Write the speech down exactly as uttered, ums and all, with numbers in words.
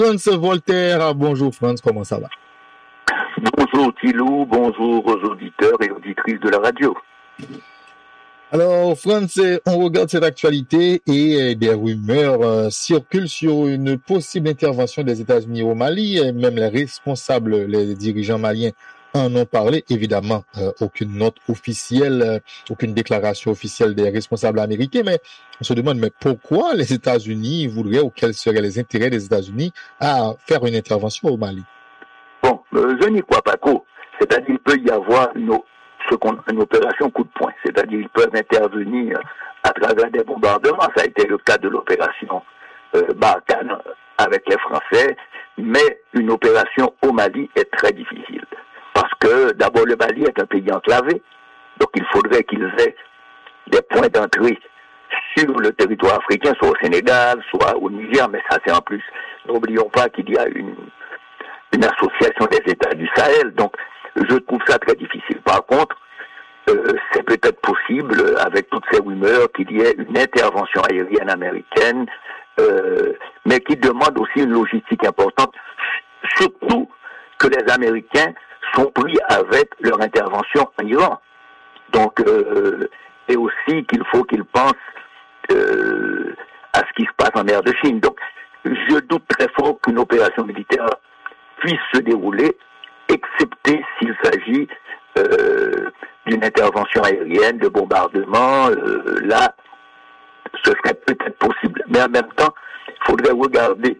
Franz Voltaire, bonjour Franz, comment ça va? Bonjour Thilou, bonjour aux auditeurs et auditrices de la radio. Alors Franz, on regarde cette actualité et des rumeurs euh, circulent sur une possible intervention des États-Unis au Mali. Et même les responsables, les dirigeants maliens en ont parlé. Évidemment, euh, aucune note officielle, euh, aucune déclaration officielle des responsables américains. Mais on se demande, mais pourquoi les États-Unis voudraient ou quels seraient les intérêts des États-Unis à faire une intervention au Mali? Bon, euh, je n'y crois pas trop. C'est-à-dire qu'il peut y avoir une, ce qu'on, une opération coup de poing. C'est-à-dire qu'ils peuvent intervenir à travers des bombardements. Ça a été le cas de l'opération euh, Barkhane avec les Français. Mais une opération au Mali est très difficile. Parce que d'abord le Mali est un pays enclavé. Donc il faudrait qu'ils aient des points d'entrée sur le territoire africain, soit au Sénégal, soit au Niger. Mais ça c'est en plus. N'oublions pas qu'il y a une... une association des États du Sahel, donc je trouve ça très difficile. Par contre, euh, c'est peut-être possible, avec toutes ces rumeurs, qu'il y ait une intervention aérienne américaine, euh, mais qui demande aussi une logistique importante, surtout que les Américains sont pris avec leur intervention en Iran. Donc, euh, et aussi qu'il faut qu'ils pensent euh, à ce qui se passe en mer de Chine. Donc, je doute très fort qu'une opération militaire puisse se dérouler, excepté s'il s'agit euh, d'une intervention aérienne, de bombardement. Euh, là, ce serait peut-être possible. Mais en même temps, il faudrait regarder